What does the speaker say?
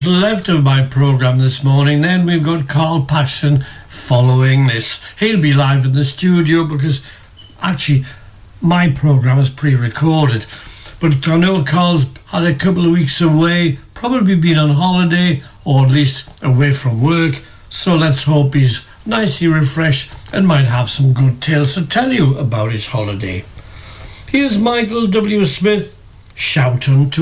Left of my programme this morning, then we've got Carl Paxton following this. He'll be live in the studio because actually my programme is pre-recorded. But I know Carl's had a couple of weeks away, probably been on holiday or at least away from work. So let's hope he's nicely refreshed and might have some good tales to tell you about his holiday. Here's Michael W. Smith, Shout Unto